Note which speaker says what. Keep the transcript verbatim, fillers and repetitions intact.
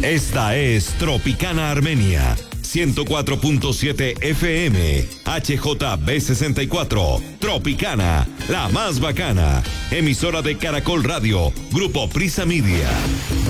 Speaker 1: Esta es Tropicana Armenia, ciento cuatro punto siete F M, H J B sesenta y cuatro, Tropicana, la más bacana, emisora de Caracol Radio, Grupo Prisa Media.